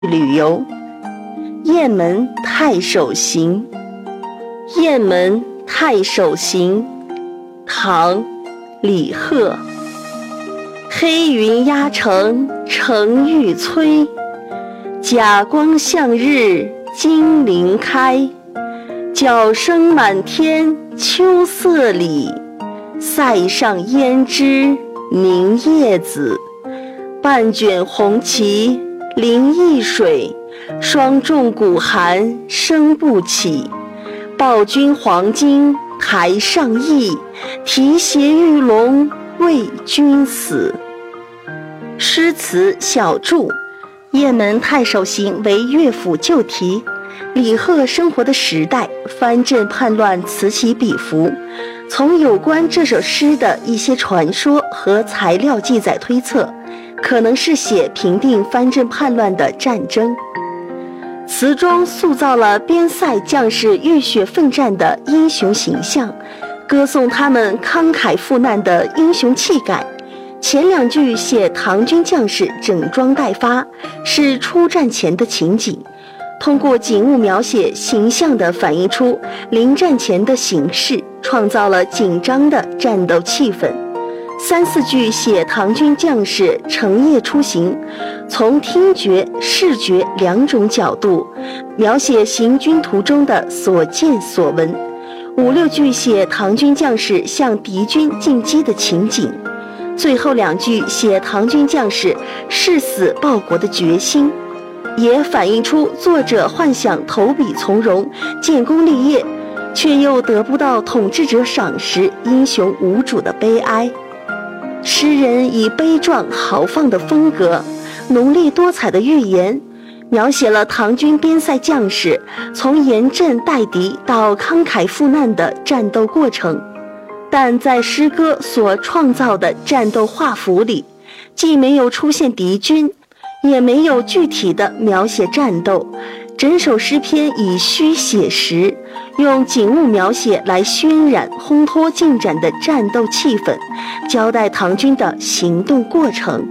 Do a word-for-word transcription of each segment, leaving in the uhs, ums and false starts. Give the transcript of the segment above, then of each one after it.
旅游。雁门太守行。雁门太守行，唐·李贺。黑云压城城欲摧，甲光向日金鳞开。角声满天秋色里，塞上胭脂凝夜子。半卷红旗临易水，霜重鼓寒声不起。报君黄巾台上意，提携玉龙为君死。诗词小注：雁门太守行为乐府旧题，李贺生活的时代藩镇叛乱此起彼伏。从有关这首诗的一些传说和材料记载推测，可能是写平定藩镇叛乱的战争。词中塑造了边塞将士浴血奋战的英雄形象，歌颂他们慷慨赴难的英雄气概。前两句写唐军将士整装待发，是出战前的情景，通过景物描写形象地反映出临战前的形势，创造了紧张的战斗气氛。三四句写唐军将士乘夜出行，从听觉、视觉两种角度描写行军途中的所见所闻。五六句写唐军将士向敌军进击的情景。最后两句写唐军将士誓死报国的决心，也反映出作者幻想投笔从戎、建功立业，却又得不到统治者赏识、英雄无主的悲哀。诗人以悲壮豪放的风格，浓丽多彩的寓言，描写了唐军边塞将士从严阵待敌到慷慨赴难的战斗过程。但在诗歌所创造的战斗画幅里，既没有出现敌军，也没有具体的描写战斗。整首诗篇以虚写实，用景物描写来渲染烘托进展的战斗气氛，交代唐军的行动过程。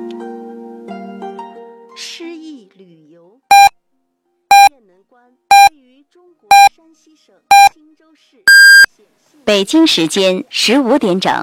诗意旅游。雁门关位于中国山西省忻州市。 北京时间十五点整。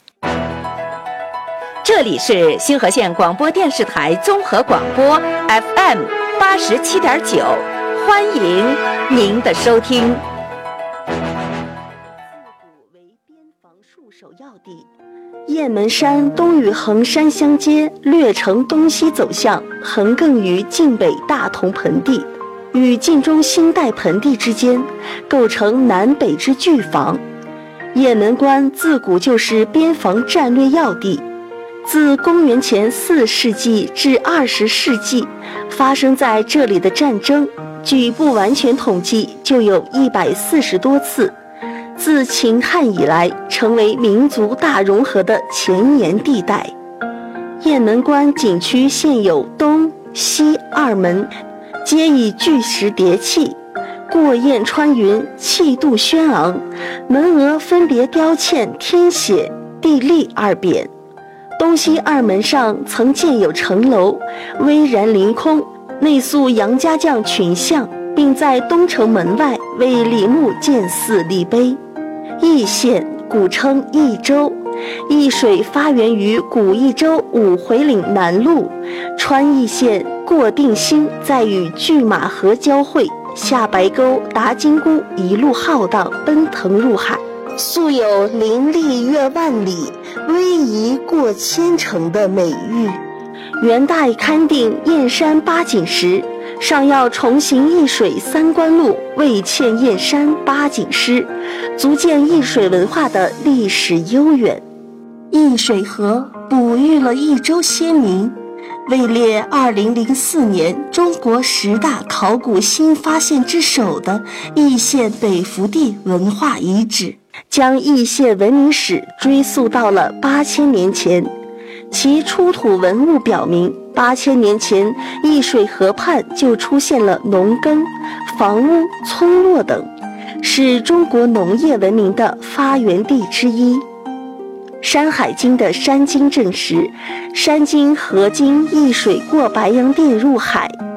这里是星河县广播电视台综合广播 F M 八十七点九，欢迎您的收听。 自古为边防戍守要地，雁门山东与衡山相接，略呈东西走向，横亘于晋北大同盆地，与晋中新代盆地之间，构成南北之巨防。雁门关自古就是边防战略要地，自公元前四世纪至二十世纪，发生在这里的战争，据不完全统计就有一百四十多次。自秦汉以来，成为民族大融合的前沿地带。雁门关景区现有东西二门，皆以巨石叠砌，过雁穿云，气度轩昂，门额分别雕嵌天血、地利二匾。东西二门上曾建有城楼，巍然凌空，内塑杨家将群像，并在东城门外为李牧建寺立碑。易县古称益州，易水发源于古益州五回岭南麓，穿易县过定兴，再与拒马河交汇，下白沟达金沽，一路浩荡奔腾入海，素有凌厉越万里，威仪过千城的美誉。元代勘定燕山八景时，上要重行易水三关路，未欠燕山八景诗，足见易水文化的历史悠远。易水河哺育了益州先民，位列二零零四年中国十大考古新发现之首的易县北福地文化遗址，将易县文明史追溯到了八千年前。其出土文物表明，八千年前易水河畔就出现了农耕、房屋、村落等，是中国农业文明的发源地之一。山海经的山经证实，山经河经易水过白洋淀入海，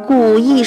古艺